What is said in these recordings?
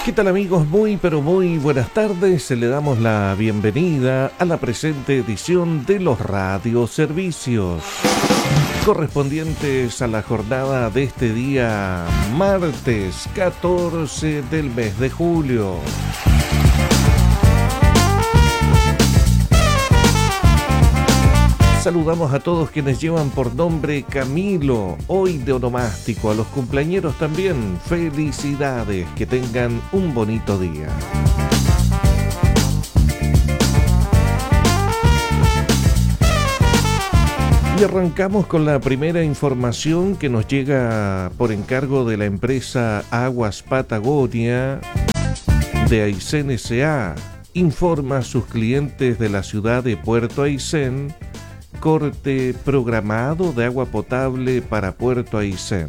¿Qué tal amigos? Muy pero muy buenas tardes. Le damos la bienvenida a la presente edición de los radioservicios correspondientes a la jornada de este día martes 14 del mes de julio. Saludamos a todos quienes llevan por nombre Camilo, hoy de onomástico, a los cumpleañeros también, felicidades, que tengan un bonito día. Y arrancamos con la primera información que nos llega por encargo de la empresa Aguas Patagonia de Aysén S.A. Informa a sus clientes de la ciudad de Puerto Aysén corte programado de agua potable para Puerto Aysén.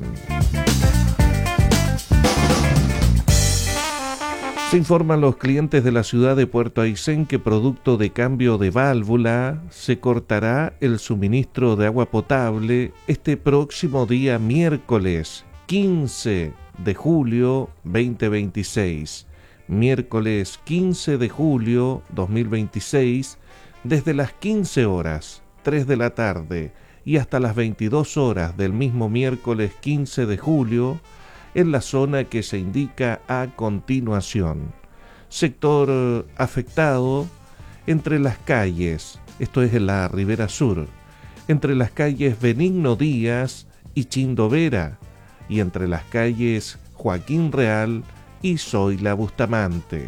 Se informan los clientes de la ciudad de Puerto Aysén que producto de cambio de válvula se cortará el suministro de agua potable este próximo día miércoles 15 de julio 2026. Miércoles 15 de julio 2026 desde las 15 horas. 3 de la tarde y hasta las 22 horas del mismo miércoles 15 de julio en la zona que se indica a continuación. Sector afectado entre las calles, esto es en la Ribera Sur, entre las calles Benigno Díaz y Chindovera y entre las calles Joaquín Real y Zoila Bustamante.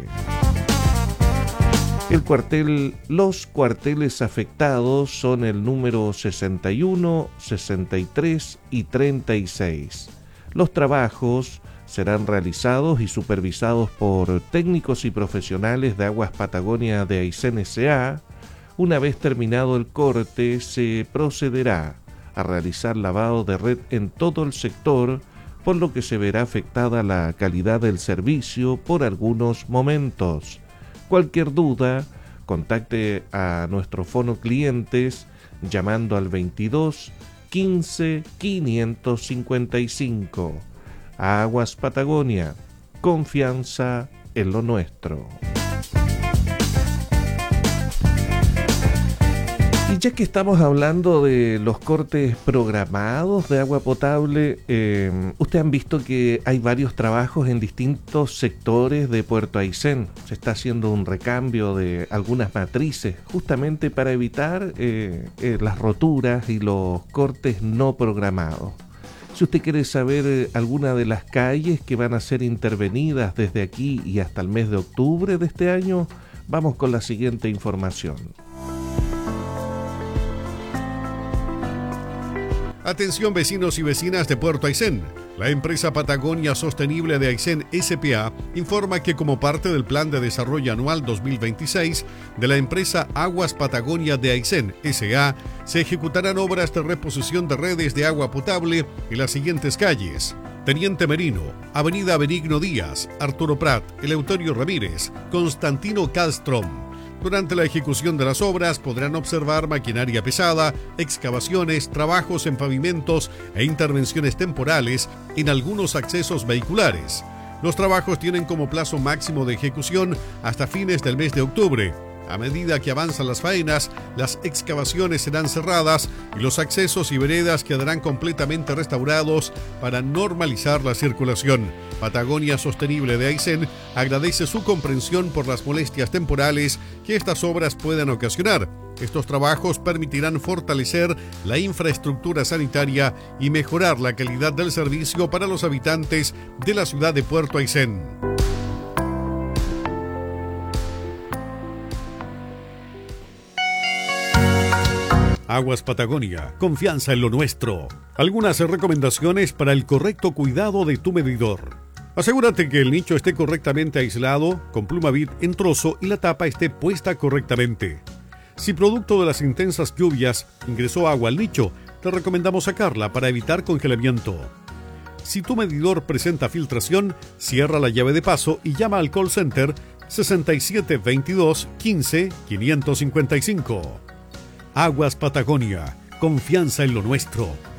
Los cuarteles afectados son el número 61, 63 y 36. Los trabajos serán realizados y supervisados por técnicos y profesionales de Aguas Patagonia de Aysén S.A. Una vez terminado el corte, se procederá a realizar lavado de red en todo el sector, por lo que se verá afectada la calidad del servicio por algunos momentos. Cualquier duda, contacte a nuestro fono clientes llamando al 22 15 555. Aguas Patagonia, confianza en lo nuestro. Y ya que estamos hablando de los cortes programados de agua potable, ustedes han visto que hay varios trabajos en distintos sectores de Puerto Aysén. Se está haciendo un recambio de algunas matrices justamente para evitar las roturas y los cortes no programados. Si usted quiere saber alguna de las calles que van a ser intervenidas desde aquí y hasta el mes de octubre de este año, vamos con la siguiente información. Atención vecinos y vecinas de Puerto Aysén. La empresa Patagonia Sostenible de Aysén S.p.A. informa que como parte del Plan de Desarrollo Anual 2026 de la empresa Aguas Patagonia de Aysén S.A. se ejecutarán obras de reposición de redes de agua potable en las siguientes calles: Teniente Merino, Avenida Benigno Díaz, Arturo Prat, Eleuterio Ramírez, Constantino Castrom. Durante la ejecución de las obras podrán observar maquinaria pesada, excavaciones, trabajos en pavimentos e intervenciones temporales en algunos accesos vehiculares. Los trabajos tienen como plazo máximo de ejecución hasta fines del mes de octubre. A medida que avanzan las faenas, las excavaciones serán cerradas y los accesos y veredas quedarán completamente restaurados para normalizar la circulación. Patagonia Sostenible de Aysén agradece su comprensión por las molestias temporales que estas obras puedan ocasionar. Estos trabajos permitirán fortalecer la infraestructura sanitaria y mejorar la calidad del servicio para los habitantes de la ciudad de Puerto Aysén. Aguas Patagonia, confianza en lo nuestro. Algunas recomendaciones para el correcto cuidado de tu medidor. Asegúrate que el nicho esté correctamente aislado, con Plumavit en trozo y la tapa esté puesta correctamente. Si producto de las intensas lluvias ingresó agua al nicho, te recomendamos sacarla para evitar congelamiento. Si tu medidor presenta filtración, cierra la llave de paso y llama al call center 67 22 15 555. Aguas Patagonia, confianza en lo nuestro.